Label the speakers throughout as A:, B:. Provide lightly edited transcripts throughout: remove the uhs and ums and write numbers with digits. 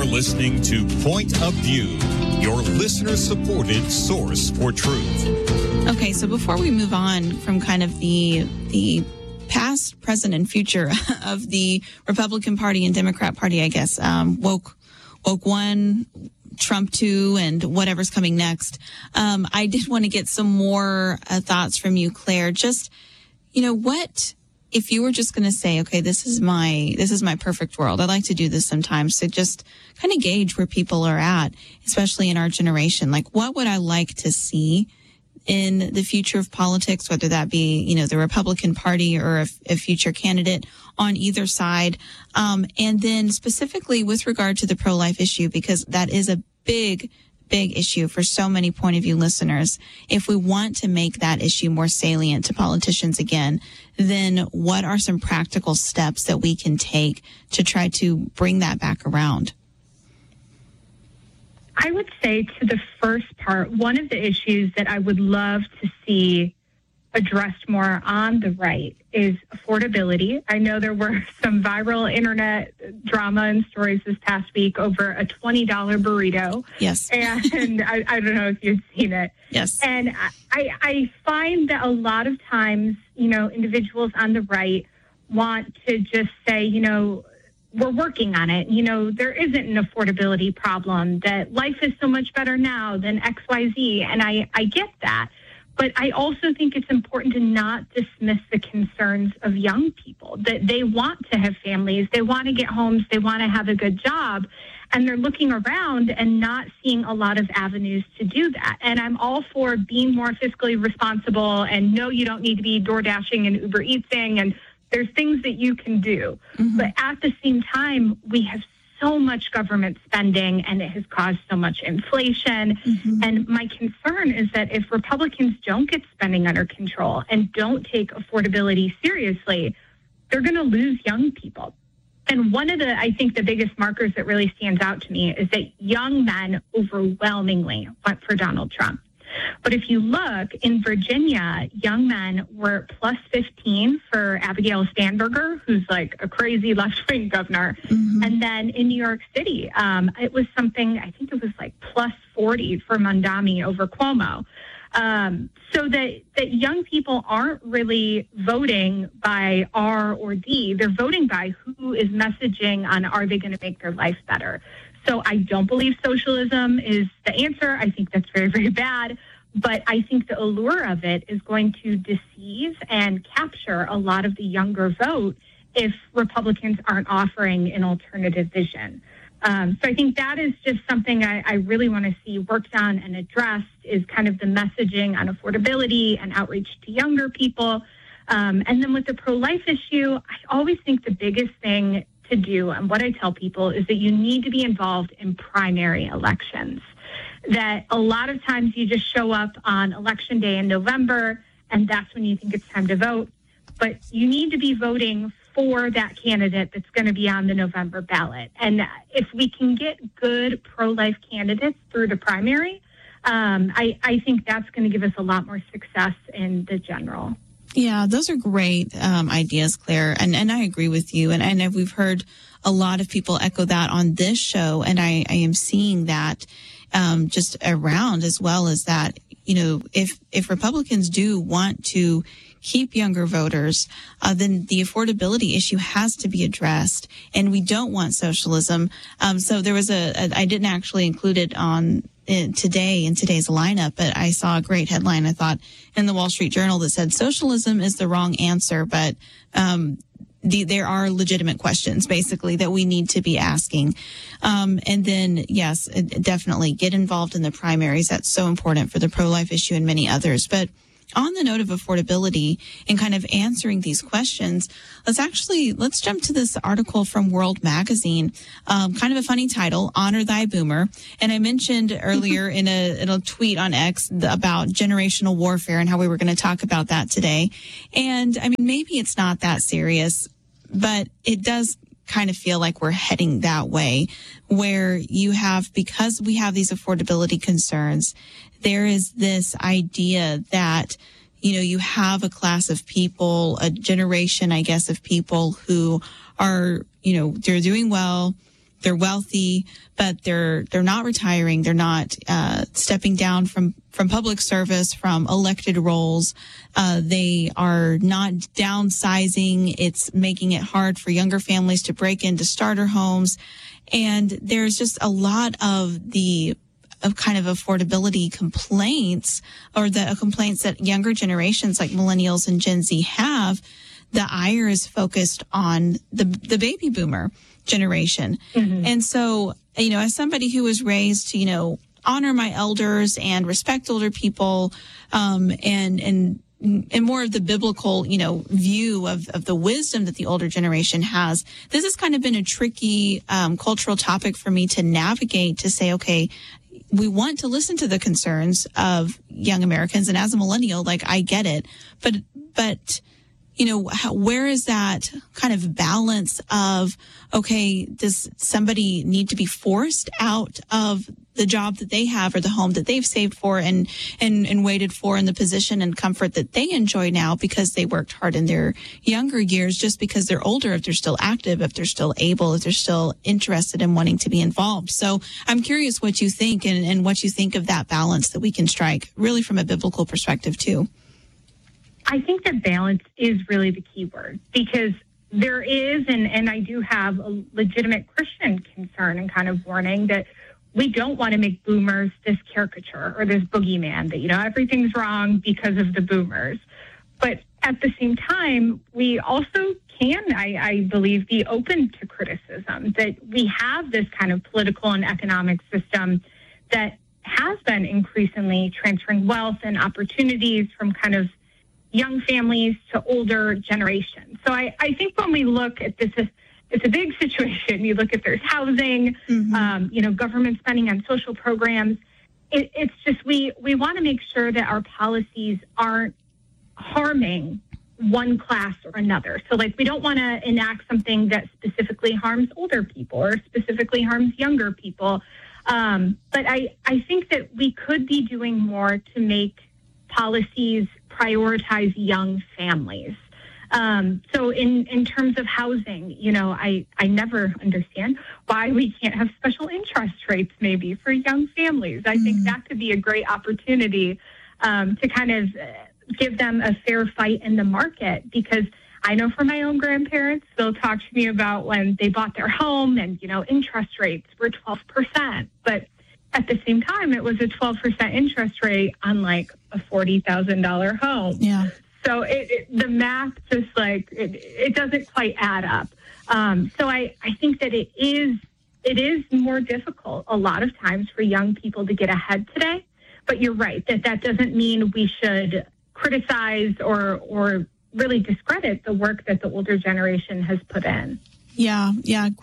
A: listening to Point of View, your listener-supported source for truth.
B: Okay, so before we move on from kind of the past, present, and future of the Republican Party and Democrat Party, I guess, woke one, Trump 2, and whatever's coming next, I did want to get some more thoughts from you, Claire. Just, what if you were just going to say, okay, this is my perfect world. I like to do this sometimes to just kind of gauge where people are at, especially in our generation. Like, what would I like to see in the future of politics, whether that be, the Republican Party or a future candidate on either side? And then specifically with regard to the pro-life issue, because that is a big issue for so many point of view listeners. If we want to make that issue more salient to politicians again, then what are some practical steps that we can take to try to bring that back around?
C: I would say to the first part, one of the issues that I would love to see addressed more on the right is affordability. I know there were some viral internet drama and stories this past week over a $20 burrito.
B: Yes.
C: And I don't know if you've seen it.
B: Yes.
C: And I find that a lot of times, individuals on the right want to just say, we're working on it. There isn't an affordability problem, that life is so much better now than XYZ. And I get that. But I also think it's important to not dismiss the concerns of young people, that they want to have families, they want to get homes, they want to have a good job, and they're looking around and not seeing a lot of avenues to do that. And I'm all for being more fiscally responsible, and no, you don't need to be door dashing and Uber Eatsing, and there's things that you can do. Mm-hmm. But at the same time, we have so much government spending, and it has caused so much inflation. Mm-hmm. And my concern is that if Republicans don't get spending under control and don't take affordability seriously, they're going to lose young people. And one of I think the biggest markers that really stands out to me is that young men overwhelmingly went for Donald Trump. But if you look, in Virginia, young men were plus 15 for Abigail Spanberger, who's like a crazy left-wing governor. Mm-hmm. And then in New York City, it was something, I think it was like plus 40 for Mondami over Cuomo. So that young people aren't really voting by R or D. They're voting by who is messaging on, are they going to make their life better? So I don't believe socialism is the answer. I think that's very, very bad. But I think the allure of it is going to deceive and capture a lot of the younger vote if Republicans aren't offering an alternative vision. So I think that is just something I really want to see worked on and addressed, is kind of the messaging on affordability and outreach to younger people. And then with the pro-life issue, I always think the biggest thing to do, and what I tell people, is that you need to be involved in primary elections. That a lot of times you just show up on election day in November, and that's when you think it's time to vote. But you need to be voting for that candidate that's going to be on the November ballot. And if we can get good pro-life candidates through the primary, I think that's going to give us a lot more success in the general.
B: Yeah, those are great ideas, Claire. And I agree with you. And we've heard a lot of people echo that on this show. And I am seeing that just around, as well as that, if Republicans do want to keep younger voters, then the affordability issue has to be addressed. And we don't want socialism. So there was I didn't actually include it in today's lineup, but I saw a great headline, I thought, in the Wall Street Journal that said socialism is the wrong answer, but there are legitimate questions, basically, that we need to be asking. And then, yes, definitely get involved in the primaries. That's so important for the pro-life issue and many others. But on the note of affordability and kind of answering these questions, let's jump to this article from World Magazine. Kind of a funny title, Honor Thy Boomer. And I mentioned earlier in a tweet on X about generational warfare and how we were going to talk about that today. And I mean, maybe it's not that serious, but it does kind of feel like we're heading that way, where because we have these affordability concerns, there is this idea that, you have a class of people, a generation, I guess, of people who are, they're doing well. they're wealthy, but they're not retiring. They're not stepping down from public service, from elected roles. They are not downsizing. It's making it hard for younger families to break into starter homes. And there's just a lot of kind of affordability complaints, or the complaints that younger generations like millennials and Gen Z have. The ire is focused on the baby boomer generation. Mm-hmm. And so, as somebody who was raised to, honor my elders and respect older people, and more of the biblical, view of the wisdom that the older generation has, this has kind of been a tricky cultural topic for me to navigate, to say, okay, we want to listen to the concerns of young Americans. And as a millennial, I get it. But where is that kind of balance of, okay, does somebody need to be forced out of the job that they have or the home that they've saved for and waited for, in the position and comfort that they enjoy now because they worked hard in their younger years, just because they're older, if they're still active, if they're still able, if they're still interested in wanting to be involved. So I'm curious what you think and what you think of that balance that we can strike, really from a biblical perspective too.
C: I think that balance is really the key word, because there is, and I do have a legitimate Christian concern and kind of warning that we don't want to make boomers this caricature or this boogeyman that, everything's wrong because of the boomers. But at the same time, we also can, I believe, be open to criticism, that we have this kind of political and economic system that has been increasingly transferring wealth and opportunities from kind of young families to older generations. So I think when we look at this, it's a big situation. You look at there's housing, mm-hmm. Government spending on social programs. It's just we want to make sure that our policies aren't harming one class or another. So we don't want to enact something that specifically harms older people or specifically harms younger people. But I think that we could be doing more to make policies prioritize young families. So in terms of housing, I never understand why we can't have special interest rates maybe for young families. I think that could be a great opportunity to kind of give them a fair fight in the market, because I know from my own grandparents, they'll talk to me about when they bought their home and, interest rates were 12%. But at the same time, it was a 12% interest rate on a $40,000 home.
B: Yeah.
C: So the math just it doesn't quite add up. So I think that it is more difficult a lot of times for young people to get ahead today. But you're right that doesn't mean we should criticize or really discredit the work that the older generation has put in.
B: Yeah,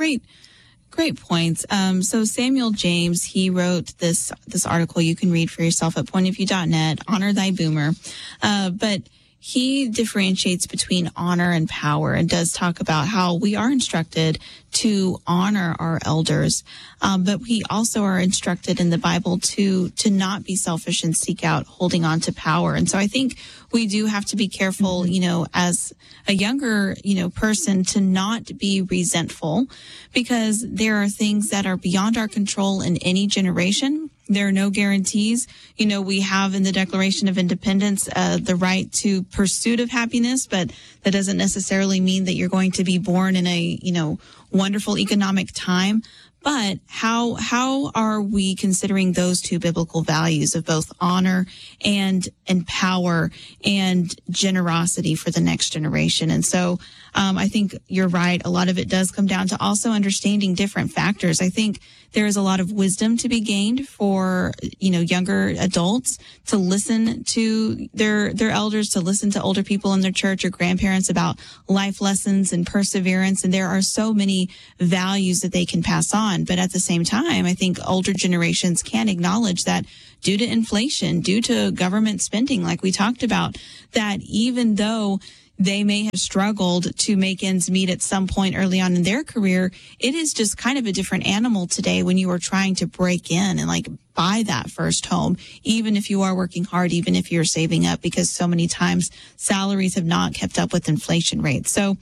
B: great points. So Samuel James, he wrote this article you can read for yourself at pointofview.net, Honor Thy Boomer. But he differentiates between honor and power, and does talk about how we are instructed to honor our elders. But we also are instructed in the Bible to not be selfish and seek out holding on to power. And so I think we do have to be careful, as a younger, person, to not be resentful, because there are things that are beyond our control in any generation. There are no guarantees. We have in the Declaration of Independence the right to pursuit of happiness, but that doesn't necessarily mean that you're going to be born in a, wonderful economic time. But how are we considering those two biblical values of both honor and power and generosity for the next generation? And so I think you're right. A lot of it does come down to also understanding different factors. I think there is a lot of wisdom to be gained for, younger adults to listen to their elders, to listen to older people in their church or grandparents about life lessons and perseverance. And there are so many values that they can pass on. But at the same time, I think older generations can acknowledge that due to inflation, due to government spending, like we talked about, that even though they may have struggled to make ends meet at some point early on in their career, it is just kind of a different animal today when you are trying to break in and buy that first home, even if you are working hard, even if you're saving up, because so many times salaries have not kept up with inflation rates. So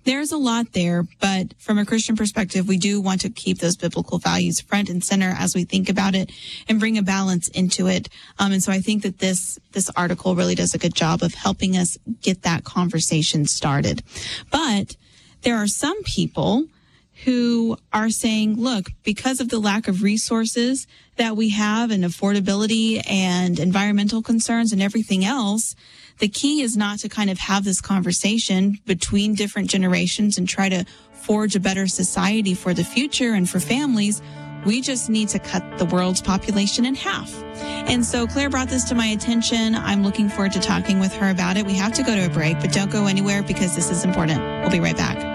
B: There's a lot there, but from a Christian perspective, we do want to keep those biblical values front and center as we think about it and bring a balance into it. And so I think that this article really does a good job of helping us get that conversation started. But there are some people who are saying, look, because of the lack of resources that we have and affordability and environmental concerns and everything else, the key is not to kind of have this conversation between different generations and try to forge a better society for the future and for families. We just need to cut the world's population in half. And so Claire brought this to my attention. I'm looking forward to talking with her about it. We have to go to a break, but don't go anywhere because this is important. We'll be right back.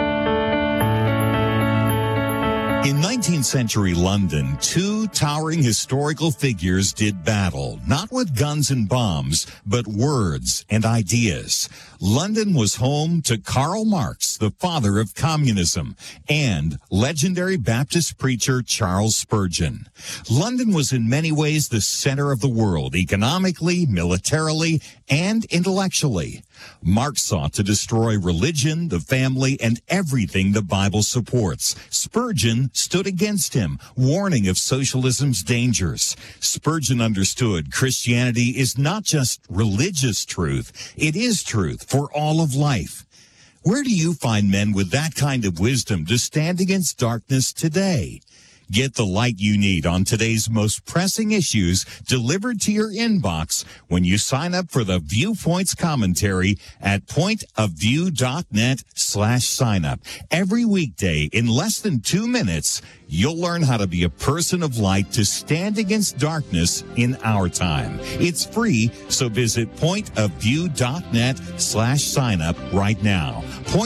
A: In 19th century London, two towering historical figures did battle, not with guns and bombs, but words and ideas. London was home to Karl Marx, the father of communism, and legendary Baptist preacher Charles Spurgeon. London was in many ways the center of the world, economically, militarily, and intellectually. Marx sought to destroy religion, the family, and everything the Bible supports. Spurgeon stood against him, warning of socialism's dangers. Spurgeon understood Christianity is not just religious truth, it is truth for all of life. Where do you find men with that kind of wisdom to stand against darkness today? Get the light you need on today's most pressing issues delivered to your inbox when you sign up for the Viewpoints commentary at pointofview.net/signup. Every weekday in less than 2 minutes, you'll learn how to be a person of light to stand against darkness in our time. It's free, so visit pointofview.net/signup right now.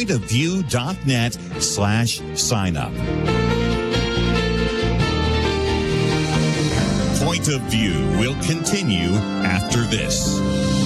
A: Pointofview.net/signup. Point of View will continue after this.